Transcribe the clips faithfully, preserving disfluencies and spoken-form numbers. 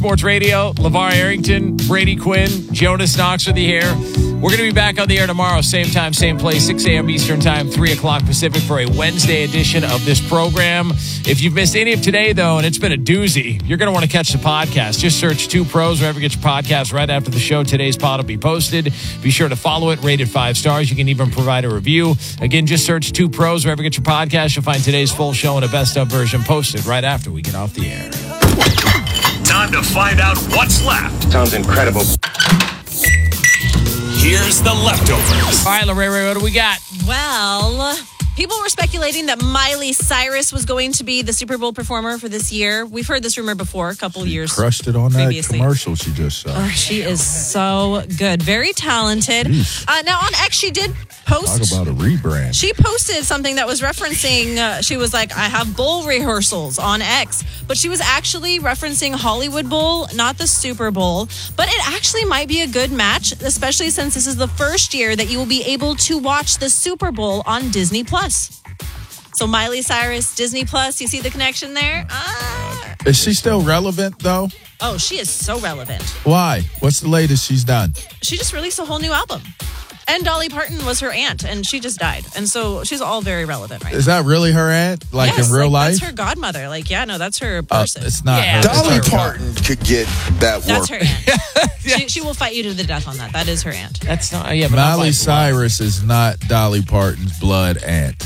Sports Radio, LeVar Arrington, Brady Quinn, Jonas Knox are the air. We're going to be back on the air tomorrow, same time, same place, six a.m. Eastern Time, three o'clock Pacific for a Wednesday edition of this program. If you've missed any of today, though, and it's been a doozy, you're going to want to catch the podcast. Just search Two Pros wherever you get your podcast right after the show. Today's pod will be posted. Be sure to follow it, rate it five stars. You can even provide a review. Again, just search Two Pros wherever you get your podcast. You'll find today's full show and a best-of version posted right after we get off the air. Time to find out what's left. Sounds incredible. Here's the leftovers. All right, Lorraine, what do we got? Well, people were speculating that Miley Cyrus was going to be the Super Bowl performer for this year. We've heard this rumor before, a couple she years crushed it on that previously. commercial she just shot. Oh, she is so good. Very talented. Uh, now, on X, she did post. Talk about a rebrand. She posted something that was referencing, uh, she was like, I have bowl rehearsals on X. But she was actually referencing Hollywood Bowl, not the Super Bowl. But it actually might be a good match, especially since this is the first year that you will be able to watch the Super Bowl on Disney Plus. So Miley Cyrus, Disney Plus, you see the connection there? Ah. Is she still relevant, though? Oh, she is so relevant. Why? What's the latest she's done? She just released a whole new album. And Dolly Parton was her aunt, and she just died. And so she's all very relevant right Is now. that really her aunt? Like yes, in real like, life? That's her godmother. Like, yeah, no, that's her Uh, person. it's not Yeah. her. Dolly It's her- Parton could get that work. That's her aunt. she, she will fight you to the death on that. That is her aunt. That's not, yeah, but not Miley like Cyrus is not Dolly Parton's blood aunt.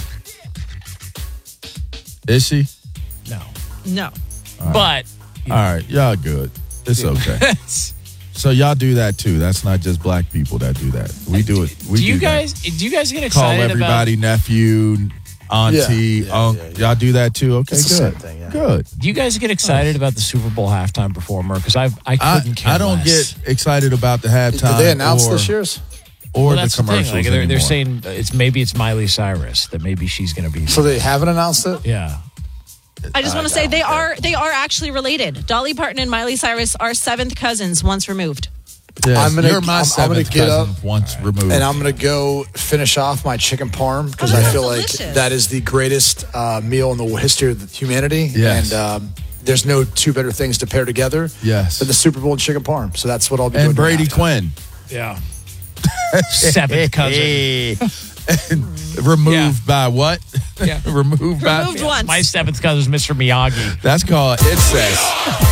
Is she? No. No. But, All right, y'all good. It's okay. So y'all do that too. That's not just black people that do that. We do it. We do you do guys, that. do you guys get Call excited everybody nephew, auntie, Yeah, yeah, uncle. yeah, yeah. Y'all do that too. Okay, It's the good. same thing, yeah. Good. about, do you guys get excited about the Super Bowl halftime performer? Because I I I, couldn't care I don't less. get excited about the halftime. Did they announce or, this year's? or Well, the that's the thing. commercials Like, they're, they're anymore. saying it's maybe it's Miley Cyrus that maybe she's going to be. So they haven't announced it? yeah. I just want to say they are they are actually related. Dolly Parton and Miley Cyrus are seventh cousins once removed. Yes, I'm gonna- you're my I'm- I'm seventh gonna get cousin up once removed. And I'm going to go finish off my chicken parm because Oh, I that's feel delicious. like that is the greatest uh, meal in the history of humanity. Yes. And um, there's no two better things to pair together Yes. than the Super Bowl and chicken parm. So that's what I'll be and doing. Brady during halftime. Quinn. Yeah. Seventh cousin. And removed by what? Yeah. removed by. Removed once. My seventh cousin is Mister Miyagi. That's called incest.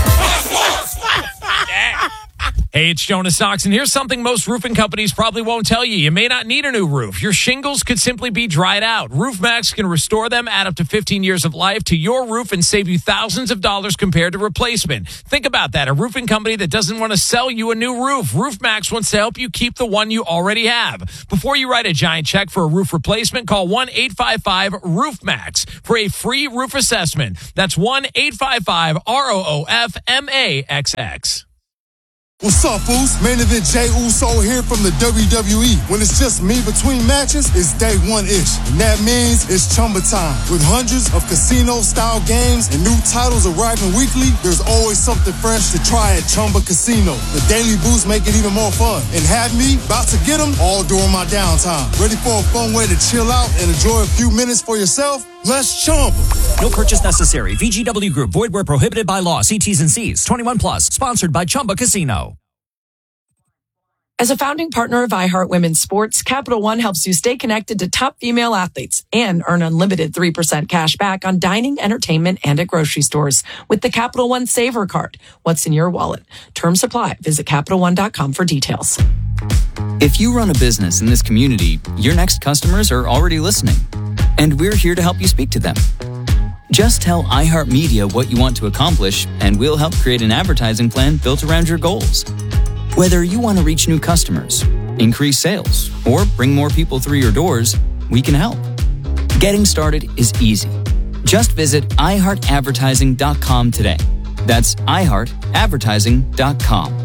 Hey, it's Jonas Knox, and here's something most roofing companies probably won't tell you. You may not need a new roof. Your shingles could simply be dried out. RoofMax can restore them, add up to fifteen years of life to your roof, and save you thousands of dollars compared to replacement. Think about that. A roofing company that doesn't want to sell you a new roof. RoofMax wants to help you keep the one you already have. Before you write a giant check for a roof replacement, call one eight five five RoofMax for a free roof assessment. That's one eight five five R O O F M A X X. What's up, fools? Main event Jey Uso here from the W W E. When it's just me between matches, it's day one-ish. And that means it's Chumba time. With hundreds of casino-style games and new titles arriving weekly, there's always something fresh to try at Chumba Casino. The daily boosts make it even more fun. And have me about to get them all during my downtime. Ready for a fun way to chill out and enjoy a few minutes for yourself? Let's Chumba. No purchase necessary. V G W Group. Void where prohibited by law. See T's and C's. twenty-one plus. Sponsored by Chumba Casino. As a founding partner of iHeart Women's Sports, Capital One helps you stay connected to top female athletes and earn unlimited three percent cash back on dining, entertainment, and at grocery stores with the Capital One Saver Card. What's in your wallet? Terms apply. Visit Capital One dot com for details. If you run a business in this community, your next customers are already listening, and we're here to help you speak to them. Just tell iHeartMedia what you want to accomplish, and we'll help create an advertising plan built around your goals. Whether you want to reach new customers, increase sales, or bring more people through your doors, we can help. Getting started is easy. Just visit i heart advertising dot com today. That's i heart advertising dot com.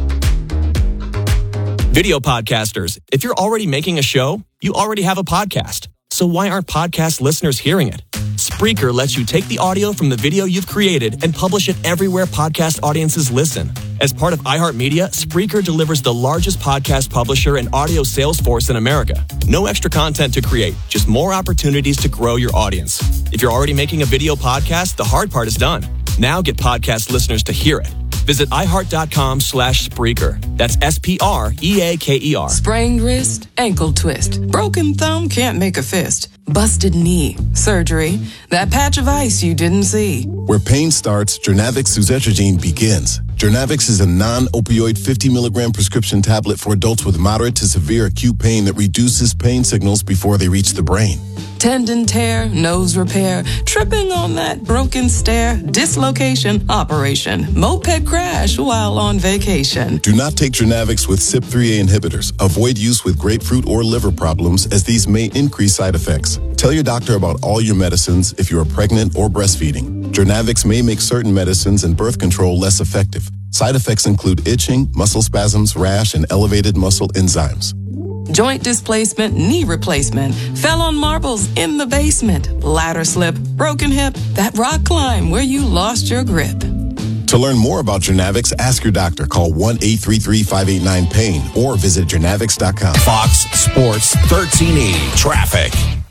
Video podcasters, if you're already making a show, you already have a podcast. So why aren't podcast listeners hearing it? Spreaker lets you take the audio from the video you've created and publish it everywhere podcast audiences listen. As part of iHeartMedia, Spreaker delivers the largest podcast publisher and audio sales force in America. No extra content to create, just more opportunities to grow your audience. If you're already making a video podcast, the hard part is done. Now get podcast listeners to hear it. Visit iHeart.com slash Spreaker. That's S P R E A K E R. Sprained wrist, ankle twist, broken thumb can't make a fist, busted knee, surgery, that patch of ice you didn't see. Where pain starts, Jernavix suzetrigine begins. Jernavix is a non-opioid fifty milligram prescription tablet for adults with moderate to severe acute pain that reduces pain signals before they reach the brain. Tendon tear, nose repair, tripping on that broken stair, dislocation, operation, moped crash while on vacation. Do not take Jernavix with C Y P three A inhibitors. Avoid use with grapefruit or liver problems, as these may increase side effects. Tell your doctor about all your medicines if you are pregnant or breastfeeding. Jernavix may make certain medicines and birth control less effective. Side effects include itching, muscle spasms, rash, and elevated muscle enzymes. Joint displacement, knee replacement, fell on marbles in the basement, ladder slip, broken hip, that rock climb where you lost your grip. To learn more about Jernavix, ask your doctor. Call one eight three three, five eight nine, PAIN or visit Jernavix dot com. Fox Sports thirteen E Traffic.